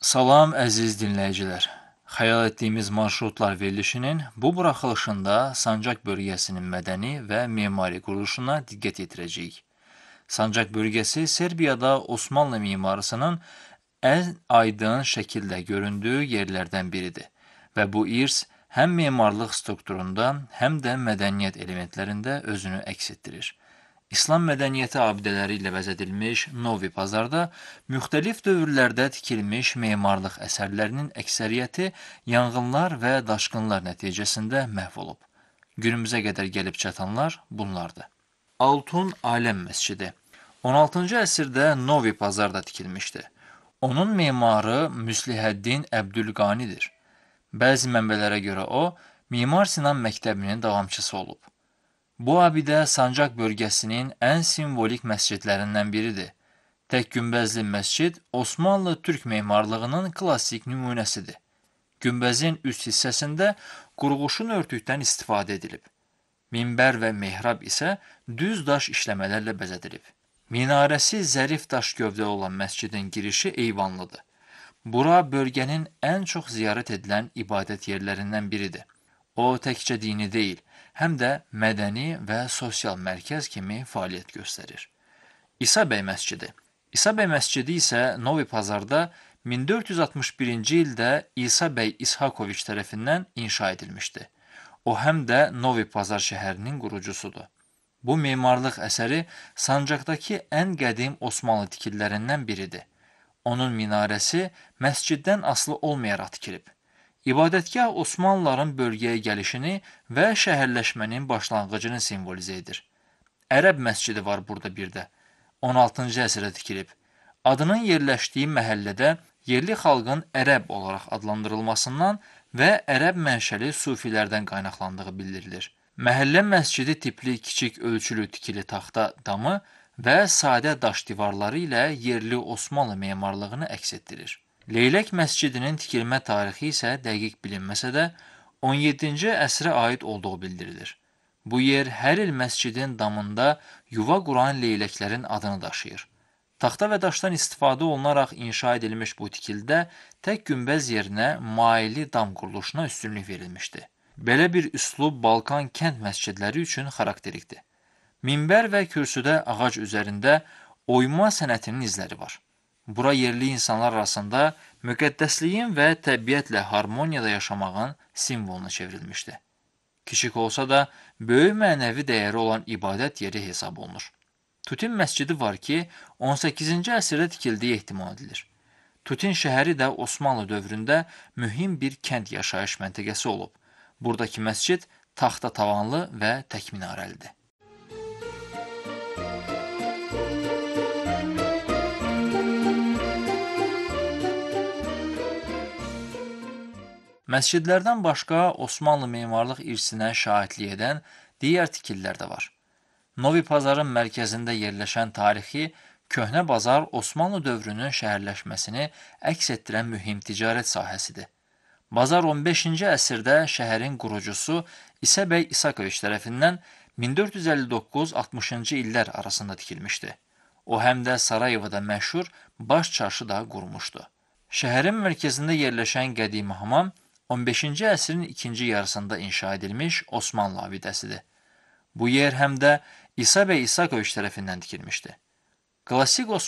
Salam əziz dinləyicilər. Xəyal etdiyimiz marşrutlar verilişinin bu buraxılışında Sancaq bölgəsinin mədəni və memari quruluşuna diqqət yetirəcəyik. Sancaq bölgəsi Serbiyada Osmanlı mimarısının ən aydın şəkildə göründüyü yerlərdən biridir və bu irs həm memarlıq strukturunda, həm də mədəniyyət elementlərində özünü əks etdirir. İslam mədəniyyəti abidələri ilə bəzədilmiş Novi Pazarda müxtəlif dövrlərdə tikilmiş memarlıq əsərlərinin əksəriyyəti yanğınlar və daşqınlar nəticəsində məhv olub. Günümüzə qədər gəlib çatanlar bunlardır. Altun Aləm məscidi 16-cı əsrdə Novi Pazarda tikilmişdi. Onun memarı Müslihəddin Əbdülqanidir. Bəzi mənbələrə görə o, Mimar Sinan məktəbinin davamçısı olub. Bu abidə Sancaq bölgəsinin ən simvolik məscidlərindən biridir. Tək günbəzli məscid Osmanlı türk memarlığının klassik nümunəsidir. Günbəzin üst hissəsində qurğuşun örtükdən istifadə edilib. Minbər və mehrab isə düz daş işləmələrlə bəzədilib. Minarəsi zərif daş gövdəli olan məscidin girişi eyvanlıdır. Bura bölgənin ən çox ziyarət edilən ibadət yerlərindən biridir. O, təkcə dini deyil, həm də mədəni və sosial mərkəz kimi fəaliyyət göstərir. İsa bəy məscidi İsa bəy məscidi isə Novi Pazarda 1461-ci ildə İsa bəy İshakoviç tərəfindən inşa edilmişdi. O, həm də Novi Pazar şəhərinin qurucusudur. Bu memarlıq əsəri Sancaqdakı ən qədim Osmanlı tikililərindən biridir. Onun minarəsi məsciddən asılı olmayaraq tikilib. İbadətgah Osmanlıların bölgəyə gəlişini və şəhərləşmənin başlanğıcını simvolizə edir. Ərəb məscidi var burada bir də. 16-cı əsrdə tikilib. Adının yerləşdiyi məhəllədə yerli xalqın ərəb olaraq adlandırılmasından və ərəb mənşəli sufilərdən qaynaqlandığı bildirilir. Məhəllə məscidi tipli kiçik ölçülü tikili taxta damı və sadə daş divarları ilə yerli Osmanlı memarlığını əks etdirir. Leylək məscidinin tikilmə tarixi isə dəqiq bilinməsə də 17-ci əsrə aid olduğu bildirilir. Bu yer hər il məscidin damında yuva quran leyləklərin adını daşıyır. Taxta və daşdan istifadə olunaraq inşa edilmiş bu tikilidə tək günbəz yerinə maili dam quruluşuna üstünlük verilmişdi. Belə bir üslub Balkan kənd məscidləri üçün xarakterikdir. Minbər və kürsüdə ağac üzərində oyma sənətinin izləri var. Bura yerli insanlar arasında müqəddəsliyin və təbiətlə harmoniyada yaşamağın simvoluna çevrilmişdi. Kiçik olsa da, böyük mənəvi dəyəri olan ibadət yeri hesab olunur. Tutin məscidi var ki, 18-ci əsrdə tikildiyi ehtimal edilir. Tutin şəhəri də Osmanlı dövründə mühüm bir kənd yaşayış məntəqəsi olub. Buradakı məscid taxta tavanlı və tək minarəlidir. Məscidlərdən başqa Osmanlı memarlıq irsinə şahidlik edən digər tikililər də var. Novi Pazarın mərkəzində yerləşən tarixi köhnə bazar Osmanlı dövrünün şəhərləşməsini əks etdirən mühüm ticarət sahəsidir. Bazar 15-ci əsrdə şəhərin qurucusu İsa bəy İsakoviç tərəfindən 1459-60-cı illər arasında tikilmişdi. O, həm də Sarayevoda məşhur baş çarşı da qurmuşdu. Şəhərin mərkəzində yerləşən qədimi hamam 15-ci əsrin ikinci yarısında inşa edilmiş Osmanlı abidəsidir. Bu yer həm də İsa bəy İsakoviç tərəfindən tikilmişdi. Klassik